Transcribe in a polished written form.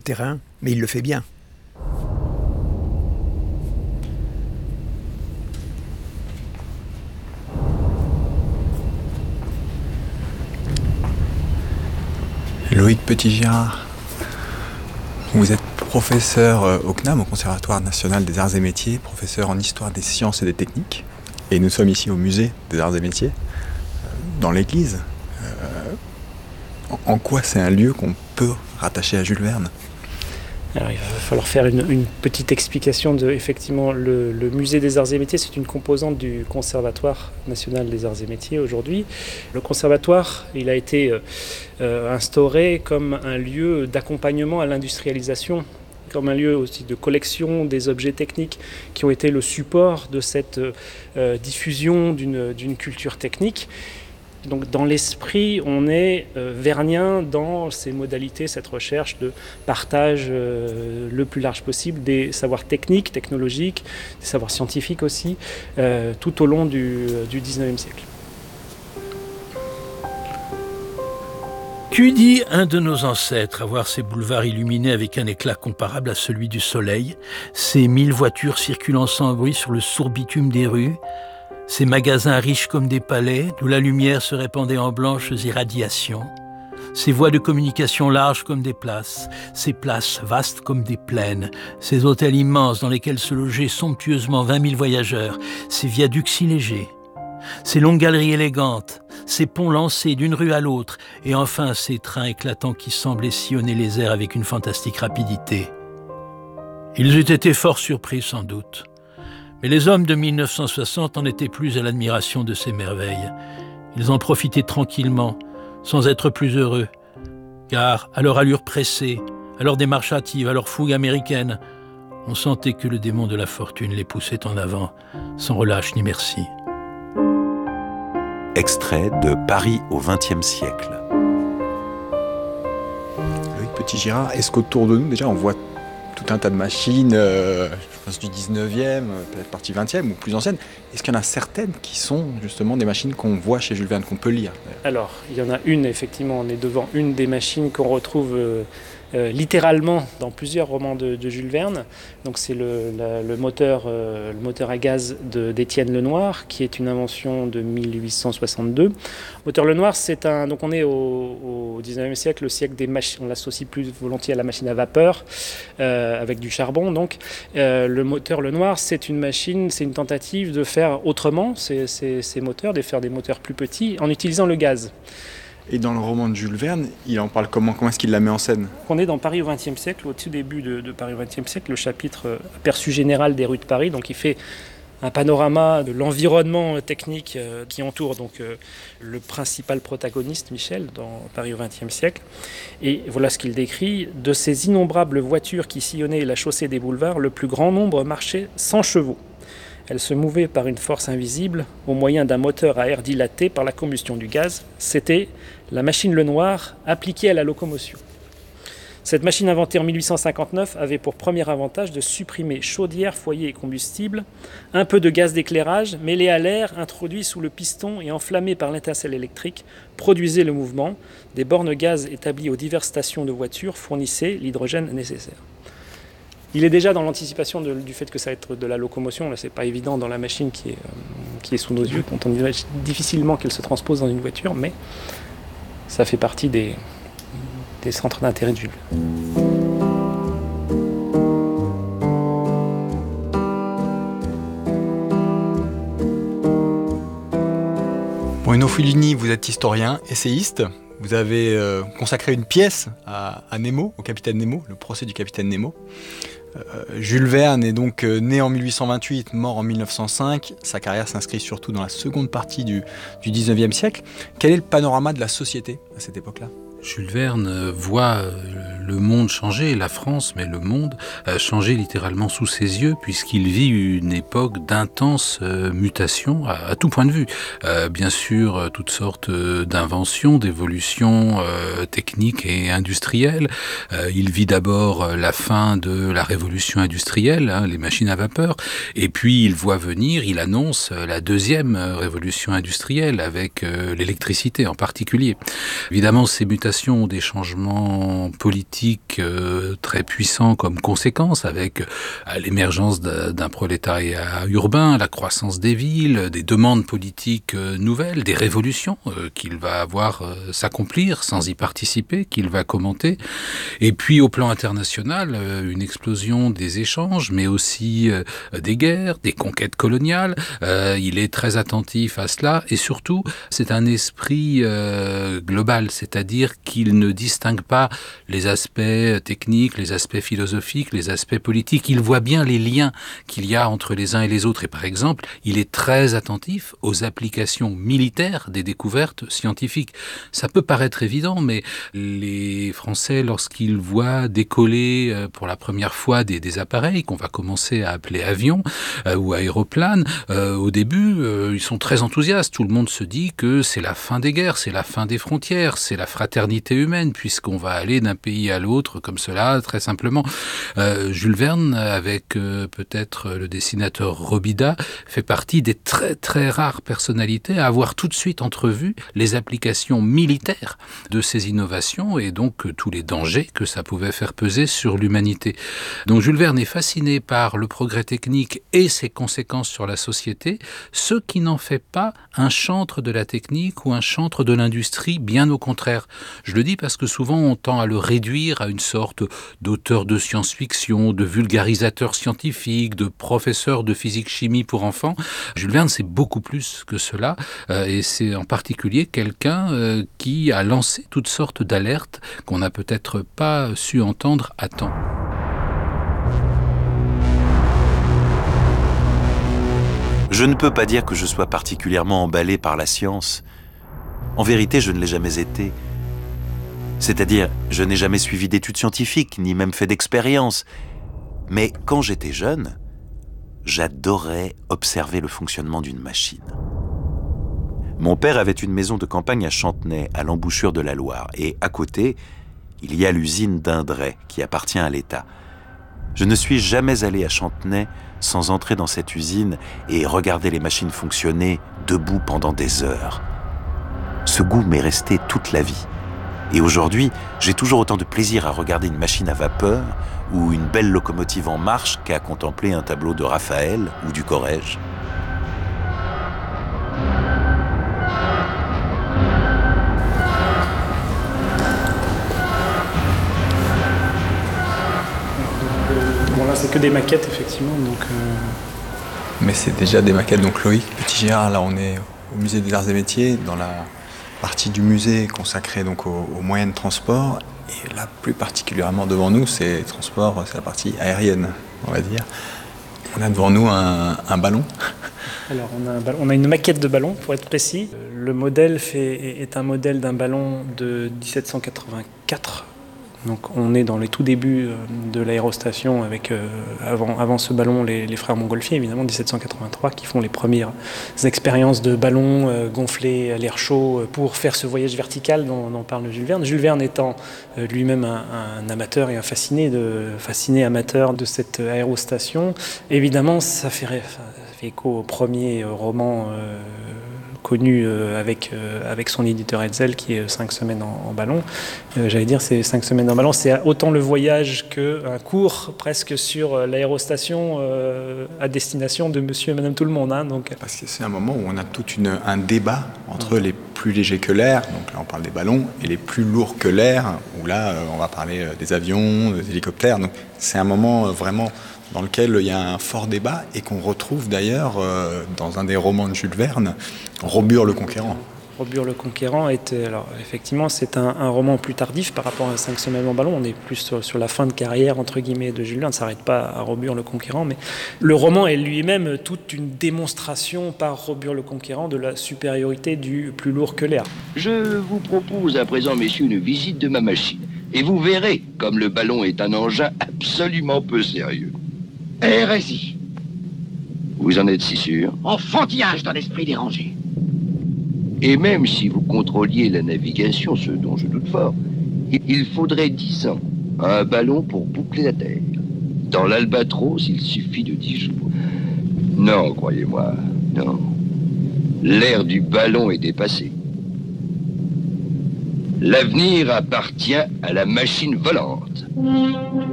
terrain, mais il le fait bien. Loïc Petit-Girard, vous êtes professeur au CNAM, au Conservatoire national des arts et métiers, professeur en histoire des sciences et des techniques. Et nous sommes ici au musée des arts et métiers, dans l'église. En quoi c'est un lieu qu'on peut rattacher à Jules Verne ? Alors, il va falloir faire une petite explication de, effectivement, le musée des arts et métiers, c'est une composante du Conservatoire national des arts et métiers aujourd'hui. Le conservatoire, il a été instauré comme un lieu d'accompagnement à l'industrialisation, comme un lieu aussi de collection des objets techniques qui ont été le support de cette diffusion d'une culture technique. Donc dans l'esprit, on est vernien dans ces modalités, cette recherche de partage le plus large possible des savoirs techniques, technologiques, des savoirs scientifiques aussi, tout au long du XIXe siècle. Qu'eût dit un de nos ancêtres à voir ces boulevards illuminés avec un éclat comparable à celui du soleil, ces 1000 voitures circulant sans bruit sur le sourd bitume des rues, ces magasins riches comme des palais, d'où la lumière se répandait en blanches irradiations, ces voies de communication larges comme des places, ces places vastes comme des plaines, ces hôtels immenses dans lesquels se logeaient somptueusement 20 000 voyageurs, ces viaducs si légers, ces longues galeries élégantes, ces ponts lancés d'une rue à l'autre, et enfin ces trains éclatants qui semblaient sillonner les airs avec une fantastique rapidité. Ils eussent été fort surpris sans doute. Mais les hommes de 1960 en étaient plus à l'admiration de ces merveilles. Ils en profitaient tranquillement, sans être plus heureux, car à leur allure pressée, à leur démarche hâtive, à leur fougue américaine, on sentait que le démon de la fortune les poussait en avant, sans relâche ni merci. Extrait de Paris au XXe siècle. Loïc Petit-Girard, est-ce qu'autour de nous, déjà, on voit tout un tas de machines, je pense du 19e, peut-être partie 20e ou plus anciennes. Est-ce qu'il y en a certaines qui sont justement des machines qu'on voit chez Jules Verne, qu'on peut lire ? Alors, il y en a une, effectivement, on est devant une des machines qu'on retrouve littéralement dans plusieurs romans de Jules Verne. Donc c'est le moteur à gaz d'Étienne Lenoir, qui est une invention de 1862. Le moteur Lenoir, donc on est au 19e siècle, le siècle des machines, on l'associe plus volontiers à la machine à vapeur, avec du charbon. Donc le moteur Lenoir, c'est une tentative de faire autrement ces moteurs, de faire des moteurs plus petits en utilisant le gaz. Et dans le roman de Jules Verne, il en parle comment est-ce qu'il la met en scène ? On est dans Paris au XXe siècle, au tout début de Paris au XXe siècle, le chapitre aperçu général des rues de Paris. Donc il fait un panorama de l'environnement technique qui entoure donc le principal protagoniste, Michel, dans Paris au XXe siècle. Et voilà ce qu'il décrit. De ces innombrables voitures qui sillonnaient la chaussée des boulevards, le plus grand nombre marchait sans chevaux. Elle se mouvait par une force invisible, au moyen d'un moteur à air dilaté par la combustion du gaz. C'était la machine Lenoir appliquée à la locomotion. Cette machine inventée en 1859 avait pour premier avantage de supprimer chaudière, foyer et combustible, un peu de gaz d'éclairage mêlé à l'air introduit sous le piston et enflammé par l'étincelle électrique, produisait le mouvement. Des bornes gaz établies aux diverses stations de voitures fournissaient l'hydrogène nécessaire. Il est déjà dans l'anticipation du fait que ça va être de la locomotion. Là, c'est pas évident dans la machine qui est sous nos yeux, quand on imagine difficilement qu'elle se transpose dans une voiture, mais ça fait partie des centres d'intérêt de Jules. Bruno Fulini, vous êtes historien, essayiste. Vous avez consacré une pièce à Nemo, au capitaine Nemo, le procès du capitaine Nemo. Jules Verne est donc né en 1828, mort en 1905. Sa carrière s'inscrit surtout dans la seconde partie du 19e siècle. Quel est le panorama de la société à cette époque-là ? Jules Verne voit le monde changer, la France, mais le monde changer littéralement sous ses yeux, puisqu'il vit une époque d'intense mutation à tout point de vue. Bien sûr, toutes sortes d'inventions, d'évolutions techniques et industrielles. Il vit d'abord la fin de la révolution industrielle, les machines à vapeur, et puis il voit venir, il annonce la deuxième révolution industrielle avec l'électricité en particulier. Évidemment, ces mutations ont des changements politiques politique très puissant comme conséquence, avec l'émergence d'un prolétariat urbain, la croissance des villes, des demandes politiques nouvelles, des révolutions qu'il va avoir s'accomplir sans y participer, qu'il va commenter. Et puis au plan international, une explosion des échanges, mais aussi des guerres, des conquêtes coloniales. Il est très attentif à cela et surtout, c'est un esprit global, c'est-à-dire qu'il ne distingue pas les aspects techniques, les aspects philosophiques, les aspects politiques. Il voit bien les liens qu'il y a entre les uns et les autres. Et par exemple, il est très attentif aux applications militaires des découvertes scientifiques. Ça peut paraître évident, mais les Français, lorsqu'ils voient décoller pour la première fois des appareils qu'on va commencer à appeler avions ou aéroplanes, au début, ils sont très enthousiastes. Tout le monde se dit que c'est la fin des guerres, c'est la fin des frontières, c'est la fraternité humaine, puisqu'on va aller d'un pays à l'autre comme cela, très simplement. Jules Verne, avec peut-être le dessinateur Robida, fait partie des très très rares personnalités à avoir tout de suite entrevu les applications militaires de ces innovations et donc tous les dangers que ça pouvait faire peser sur l'humanité. Donc Jules Verne est fasciné par le progrès technique et ses conséquences sur la société, ce qui n'en fait pas un chantre de la technique ou un chantre de l'industrie, bien au contraire. Je le dis parce que souvent on tend à le réduire à une sorte d'auteur de science-fiction, de vulgarisateur scientifique, de professeur de physique-chimie pour enfants. Jules Verne, c'est beaucoup plus que cela, et c'est en particulier quelqu'un qui a lancé toutes sortes d'alertes qu'on n'a peut-être pas su entendre à temps. Je ne peux pas dire que je sois particulièrement emballé par la science. En vérité, je ne l'ai jamais été. C'est-à-dire, je n'ai jamais suivi d'études scientifiques, ni même fait d'expériences. Mais quand j'étais jeune, j'adorais observer le fonctionnement d'une machine. Mon père avait une maison de campagne à Chantenay, à l'embouchure de la Loire. Et à côté, il y a l'usine d'Indray, qui appartient à l'État. Je ne suis jamais allé à Chantenay sans entrer dans cette usine et regarder les machines fonctionner debout pendant des heures. Ce goût m'est resté toute la vie. Et aujourd'hui, j'ai toujours autant de plaisir à regarder une machine à vapeur ou une belle locomotive en marche qu'à contempler un tableau de Raphaël ou du Corrège. Bon, là, c'est que des maquettes, effectivement. Mais c'est déjà des maquettes. Donc Loïc Petit-Gérard, là, on est au Musée des Arts et Métiers, dans la partie du musée consacrée donc aux moyens de transport. Et là, plus particulièrement devant nous, c'est la partie aérienne, on va dire. On a devant nous un ballon. Alors, on a une maquette de ballon, pour être précis. Le modèle est un modèle d'un ballon de 1784. Donc on est dans les tout débuts de l'aérostation avec avant ce ballon les frères Montgolfier, évidemment, 1783, qui font les premières expériences de ballons gonflés à l'air chaud pour faire ce voyage vertical dont parle Jules Verne. Jules Verne étant lui-même un amateur et un fasciné amateur de cette aérostation. Évidemment, ça fait écho au premier roman connu avec son éditeur Hetzel, qui est 5 semaines en ballon. J'allais dire, c'est 5 semaines en ballon, c'est autant le voyage qu'un cours presque sur l'aérostation à destination de monsieur et madame tout le monde. Hein, donc. Parce que c'est un moment où on a tout un débat entre les plus légers que l'air, donc là on parle des ballons, et les plus lourds que l'air, où là on va parler des avions, des hélicoptères. Donc c'est un moment vraiment dans lequel il y a un fort débat et qu'on retrouve d'ailleurs dans un des romans de Jules Verne, Robur le Conquérant. Robur le Conquérant alors effectivement, c'est un roman plus tardif par rapport à 5 semaines en ballon. On est plus sur la fin de carrière entre guillemets de Jules Verne. Ça ne s'arrête pas à Robur le Conquérant, mais le roman est lui-même toute une démonstration par Robur le Conquérant de la supériorité du plus lourd que l'air. Je vous propose à présent, messieurs, une visite de ma machine. Et vous verrez comme le ballon est un engin absolument peu sérieux. Hérésie. Vous en êtes si sûr? Enfantillage d'un esprit dérangé. Et même si vous contrôliez la navigation, ce dont je doute fort, il faudrait 10 ans à un ballon pour boucler la Terre. Dans l'Albatros, il suffit de 10 jours. Non, croyez-moi, non. L'ère du ballon est dépassée. L'avenir appartient à la machine volante.